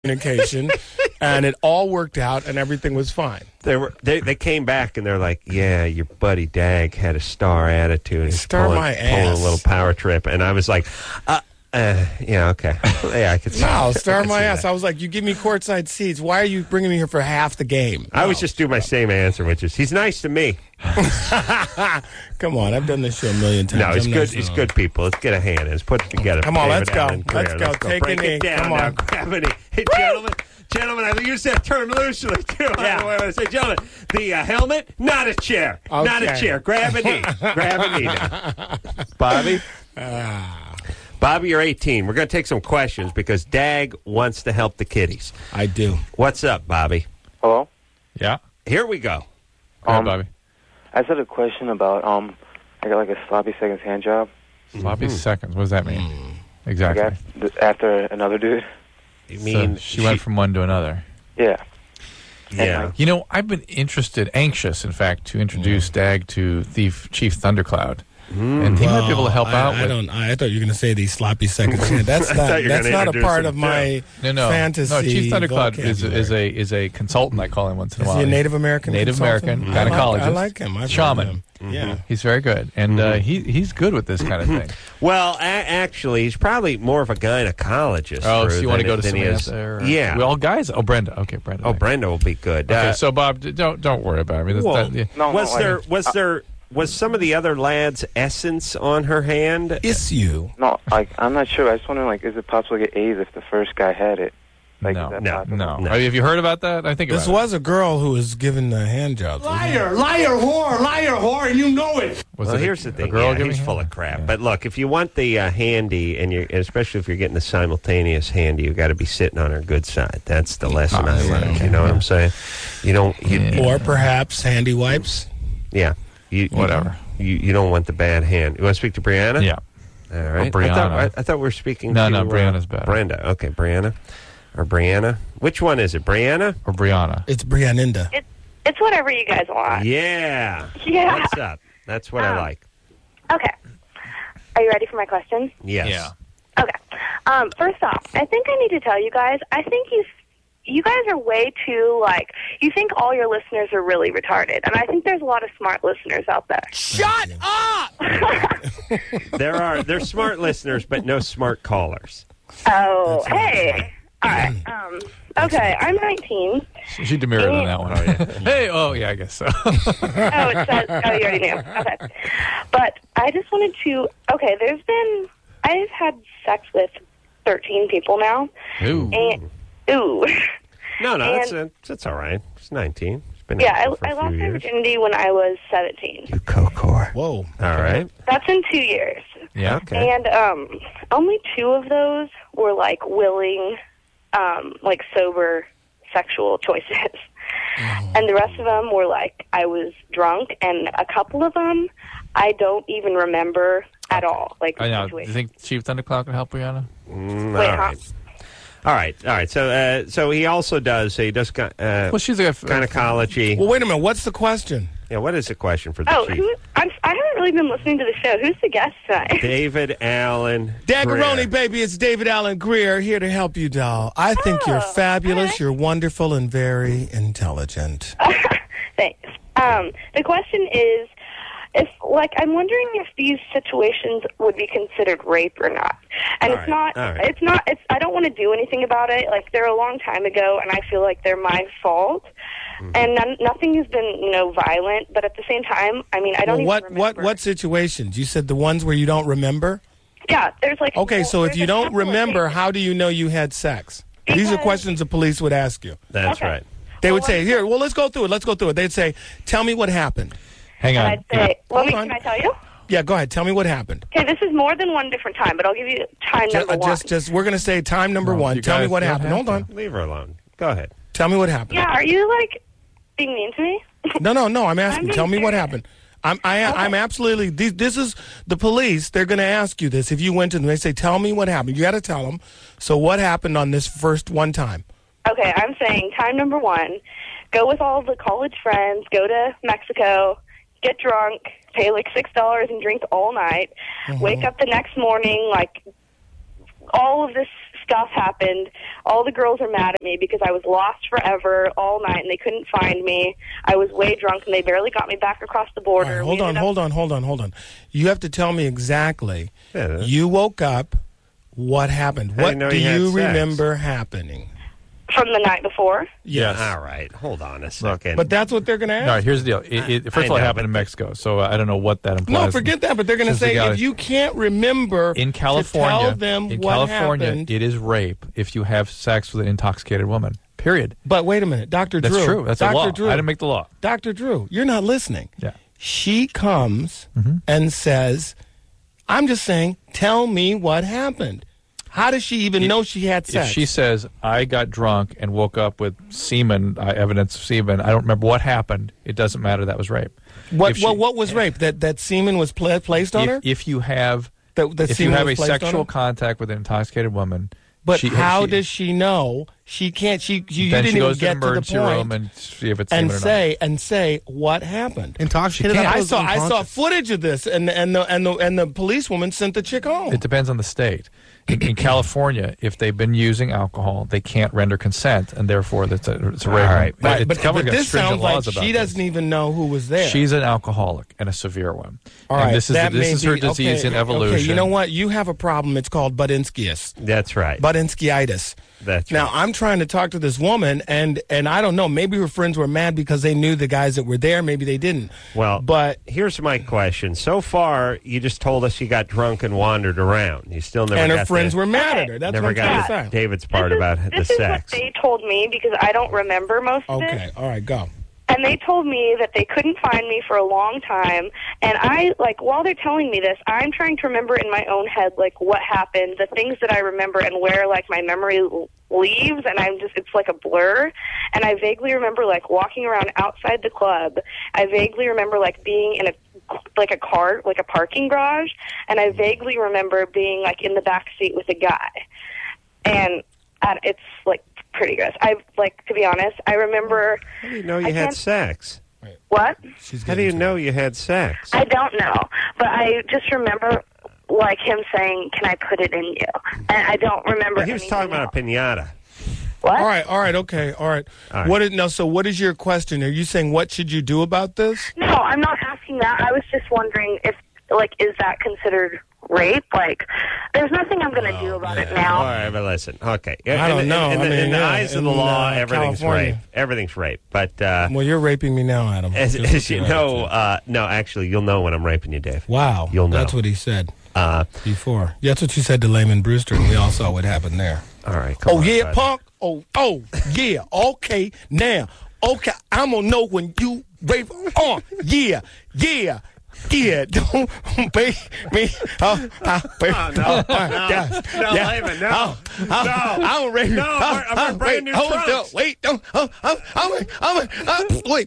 communication, and it all worked out, and everything was fine. They came back and they're like, yeah, your buddy Dag had a star attitude. He's pulling a little power trip, and I was like, yeah, okay, yeah, I could see. No, star my ass. I was like, you give me courtside seats. Why are you bringing me here for half the game? I was just doing my same answer, which is he's nice to me. Come on, I've done this show a million times. No, he's good. He's good people. Let's get a hand. Let's put it together. Come on, David let's go. Allen Let's Greer. go. Take Break a knee. it down. Come on. Now, gravity. Hey, gentlemen, I use that term loosely too. Yeah. When I say gentlemen, the helmet, not a chair, not a chair. Grab a knee. Grab a knee. Now. Bobby. Bobby, you're 18. We're going to take some questions because Dag wants to help the kiddies. I do. What's up, Bobby? Hello? Yeah. Here we go. Go ahead, Bobby. I just had a question about, I got like a sloppy seconds hand job. Sloppy seconds? What does that mean? Exactly. After another dude. You mean so she went from one to another? Yeah. Yeah. You know, I've been anxious, in fact, to introduce Dag to Chief Thundercloud. And he might be able to help out. I thought you were going to say these sloppy seconds. That's not a part of my fantasy. No, Chief Thundercloud is a consultant. I call him once in a while. Is he a Native American? Native American gynecologist. I like him. Shaman. Yeah, he's very good, and he's good with this kind of thing. Well, actually, he's probably more of a gynecologist. Oh, so you want to go to Samantha? Yeah. Well, guys. Oh, Brenda. Okay, Brenda. Oh, Brenda will be good. Okay, so Bob, don't worry about it. I mean, Was some of the other lads' essence on her hand? Issue? No, I'm not sure. I was wondering, is it possible to get AIDS if the first guy had it? No. Have you heard about that? I think this was a girl who was given the hand jobs. Liar, whore, and you know it. Here's the thing. He's full of crap. Yeah. But look, if you want the handy, and especially if you're getting the simultaneous handy, you've got to be sitting on her good side. That's the lesson I learned. You know what I'm saying? You don't. Or perhaps handy wipes. Yeah. Whatever. You don't want the bad hand. You want to speak to Brianna? Yeah. All right. Brianna. I thought we were speaking to... No, Brianna's better. Brenda. Okay, Brianna. Or Brianna. Which one is it, Brianna? Or Brianna? It's Brianninda. It's whatever you guys want. Yeah. Yeah. What's up? That's what I like. Okay. Are you ready for my question? Yes. Yeah. Okay. First off, I think I need to tell you guys, I think you guys are way too, you think all your listeners are really retarded. And I think there's a lot of smart listeners out there. Shut up! There's smart listeners, but no smart callers. Oh, hey. All right. Okay, I'm 19. She demurred on that one. Hey, I guess so. It says, you already knew. Okay. But I just wanted to, I've had sex with 13 people now. Ooh. Ooh. No, that's all right. It's 19. It's been I lost my virginity when I was 17. You co-core. Whoa. All right. That's in 2 years. Yeah. Okay. And only 2 of those were willing, sober sexual choices. And the rest of them were I was drunk, and a couple of them I don't even remember at all. I know. Do you think Chief Thundercloud can help Brianna? All right. So he also does. He does. She's gynecology. Well, wait a minute. What's the question? Yeah. What is the question for the chief? I haven't really been listening to the show. Who's the guest tonight? David Allen. Daggeroni, baby. It's David Allen Greer here to help you, doll. I think you're fabulous. You're wonderful and very intelligent. Thanks. The question is, I'm wondering if these situations would be considered rape or not. And it's not, I don't want to do anything about it. They're a long time ago, and I feel like they're my fault. Mm-hmm. And nothing has been, violent, but at the same time, I don't even remember. What situations? You said the ones where you don't remember? Yeah, there's Okay, so if you don't remember, how do you know you had sex? These are questions the police would ask you. That's right. They would say, let's go through it. They'd say, tell me what happened. Hang on. I'd say, can I tell you? Yeah, go ahead. Tell me what happened. Okay, this is more than one different time, but I'll give you time number one. We're going to say time number one. Tell me what happened. Hold on. Leave her alone. Go ahead. Tell me what happened. Yeah, are you, being mean to me? No, I'm asking. Tell me what happened. I'm absolutely, this is the police. They're going to ask you this. If you went to them, they say, tell me what happened. You got to tell them. So what happened on this first one time? Okay, I'm saying time number one, go with all the college friends, go to Mexico, get drunk, pay $6 and drink all night, wake up the next morning, all of this stuff happened. All the girls are mad at me because I was lost forever all night and they couldn't find me. I was way drunk and they barely got me back across the border. Right, hold on. You have to tell me exactly. Yeah, you woke up. What happened? What do you remember happening? From the night before? Yes. All right. Hold on a second. But that's what they're going to ask. No, here's the deal. First of all, it happened in Mexico, so I don't know what that implies. No, forget that. But they're going to say if you can't remember in California, to tell them what happened. It is rape if you have sex with an intoxicated woman. Period. But wait a minute. Dr. Drew. That's true. That's a law. Drew, I didn't make the law. Dr. Drew, you're not listening. Yeah. She comes and says, I'm just saying, tell me what happened. How does she even know she had sex? If she says, I got drunk and woke up with semen, evidence of semen, I don't remember what happened, it doesn't matter, that was rape. What was rape? That semen was placed on her? If you have a sexual contact with an intoxicated woman... But how does she know? She can't. You didn't even get to the point room and see if it's and say what happened. Intoxicated. I saw footage of this, and the policewoman sent the chick home. It depends on the state. In California, if they've been using alcohol, they can't render consent, and therefore it's a rape. All right, but this sounds like she doesn't even know who was there. She's an alcoholic and a severe one. All right, this is her disease in evolution. Okay, you know what? You have a problem. It's called Budinsky's. That's right. Budinsky-itis. That's now, right. I'm trying to talk to this woman, and I don't know. Maybe her friends were mad because they knew the guys that were there. Maybe they didn't. Well, but here's my question. So far, you just told us you got drunk and wandered around. You still never and got her friends were mad at her. That's never what I'm got trying to say. David's part about the sex. This is what they told me because I don't remember most of it. Okay, all right, go. And they told me that they couldn't find me for a long time. And I, while they're telling me this, I'm trying to remember in my own head, what happened, the things that I remember and where, my memory leaves. And it's like a blur. And I vaguely remember, walking around outside the club. I vaguely remember, being in a car, a parking garage. And I vaguely remember being, in the back seat with a guy. And it's, pretty gross. To be honest, I remember... How do you know you had sex? What? How do you know you had sex? I don't know, but I just remember, him saying, can I put it in you? And I don't remember He was talking about a piñata. What? All right, okay, all right. So what is your question? Are you saying what should you do about this? No, I'm not asking that. I was just wondering if, is that considered rape? There's nothing I'm going to do about it now. All right, but listen. Okay. I don't know. In the eyes of the law, everything's California. rape. Everything's rape. But well, you're raping me now, Adam. As you know, no, actually, you'll know when I'm raping you, Dave. Wow. You'll know. That's what he said before. That's what you said to Layman Brewster, and we all saw what happened there. All right. Come on, yeah, buddy. punk. Oh, yeah. Okay, now. Okay, I'm going to know when you rape. Yeah. Don't pay me. No, Layman, no. I'm ready. No, I'm brand new trunks. Wait, wait.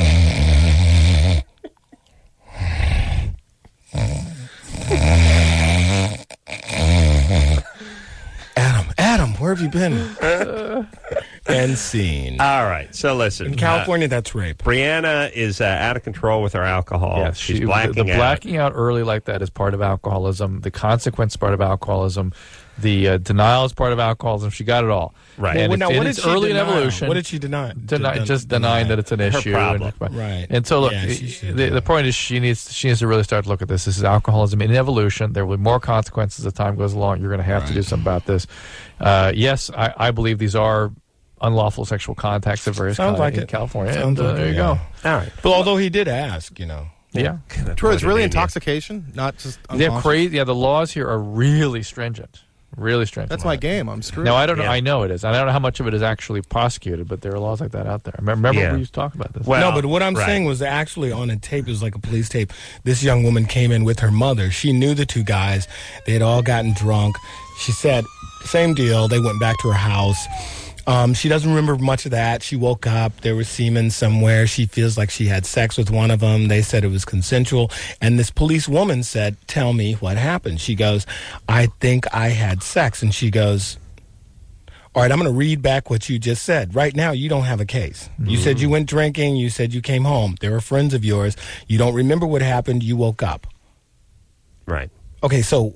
Adam, where have you been? And scene. All right, so listen. In California, that's rape. Brianna is out of control with her alcohol. Yes, she's blacking the out. Blacking out early like that is part of alcoholism. The consequence is part of alcoholism. The denial is part of alcoholism. She got it all. Right. Well, and it's early in evolution. What did she deny? Just denying that it's an issue. Problem. Right. And so, look, the point is she needs to really start to look at this. This is alcoholism in evolution. There will be more consequences as time goes along. You're going to have to do something about this. Yes, I believe these are unlawful sexual contacts of various kinds in California. And there you go. All right. But although he did ask, Yeah. True, it's really intoxication, not just They're crazy. Yeah, the laws here are really stringent. Really stringent. That's my game. I'm screwed. No, I don't know. I know it is. I don't know how much of it is actually prosecuted, but there are laws like that out there. Remember we used to talk about this. Well, no, but what I'm saying was actually on a tape, it was like a police tape. This young woman came in with her mother. She knew the two guys. They had all gotten drunk. She said, same deal. They went back to her house. She doesn't remember much of that. She woke up. There was semen somewhere. She feels like she had sex with one of them. They said it was consensual. And this police woman said, tell me what happened. She goes, I think I had sex. And she goes, all right, I'm going to read back what you just said. Right now, you don't have a case. You said you went drinking. You said you came home. They were friends of yours. You don't remember what happened. You woke up. Right. Okay, so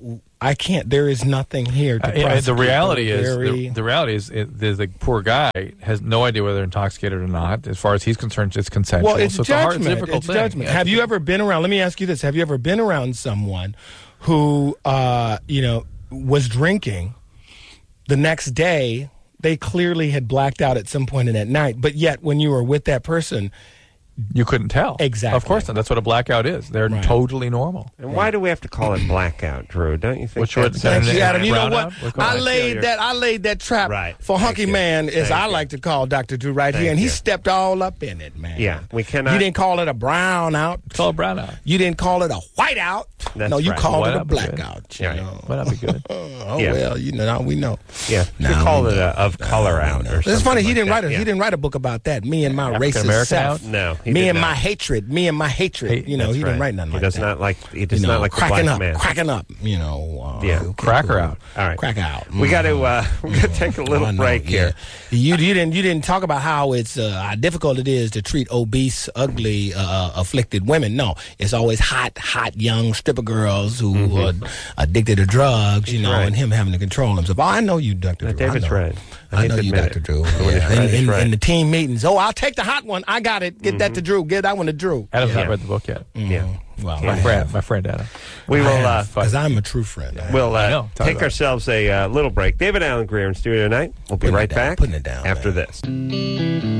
I can't. There is nothing here to prosecute. The reality is, the poor guy has no idea whether they're intoxicated or not. As far as he's concerned, it's consensual. Well, it's so judgment. It's a difficult thing. Judgment. Have you ever been around? Let me ask you this: have you ever been around someone who, was drinking? The next day, they clearly had blacked out at some point in that night, but yet when you were with that person, you couldn't tell. Exactly. Of course not. That's what a blackout is. They're totally normal. And why do we have to call it blackout, Drew? Don't you think? Thank you, Adam. You know what? I laid that trap for Hunky Man, as I like to call Dr. Drew here, and he stepped all up in it, man. Yeah, we cannot. You didn't call it a brown out. Call it brown out. You didn't call it a white out. No, you called it a blackout. Why not be good? Well, now we know. Yeah, you called it a of color out. It's funny. He didn't write it. He didn't write a book about that. Me and my racist self. No. Me and my hatred. He didn't write nothing like that. He does not like the black man. Cracking up, Cracker out. All right. Crack out. We got to take a little break here. You didn't talk about how how difficult it is to treat obese, ugly, afflicted women. No, it's always hot, young stripper girls who are addicted to drugs, and him having to control himself. Oh, I know you, Dr. Drew. David's right. I know you, Dr. Drew. In the team meetings, I'll take the hot one. I got it. Get that to Drew. Get that one to Drew. Adam's not read the book yet. Yeah. Well, my friend Adam. We will, because I'm a true friend. We'll take ourselves a little break. David Alan Greer in studio tonight. We'll be right back putting it down, after this.